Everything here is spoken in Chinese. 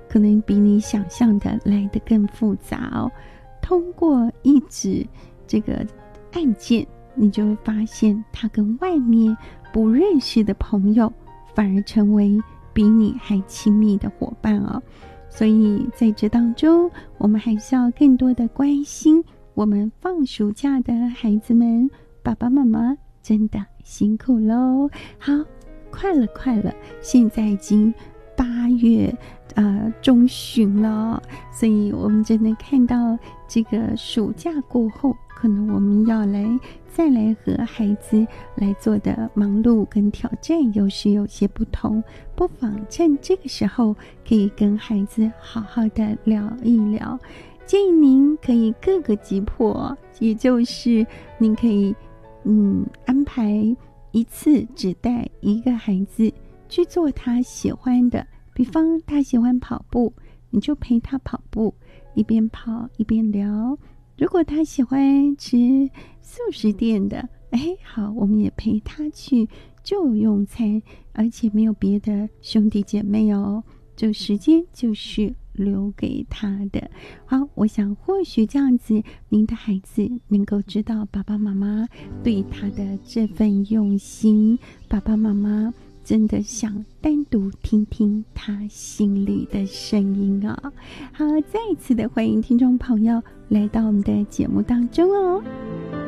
可能比你想象的来得更复杂哦。通过一指这个按键，你就会发现他跟外面不认识的朋友反而成为比你还亲密的伙伴哦。所以在这当中，我们还是要更多的关心我们放暑假的孩子们，爸爸妈妈真的辛苦咯。好，快了，现在已经8月中旬了，所以我们真的看到这个暑假过后，可能我们要再来和孩子来做的忙碌跟挑战有时有些不同，不妨趁这个时候可以跟孩子好好的聊一聊。建议您可以各个击破，也就是您可以安排一次只带一个孩子去做他喜欢的，比方他喜欢跑步，你就陪他跑步，一边跑一边聊。如果他喜欢吃素食店的，好，我们也陪他去就用餐，而且没有别的兄弟姐妹哦，这时间就是留给他的。好，我想或许这样子，您的孩子能够知道爸爸妈妈对他的这份用心，爸爸妈妈真的想单独听听他心里的声音啊。好，再一次的欢迎听众朋友来到我们的节目当中哦。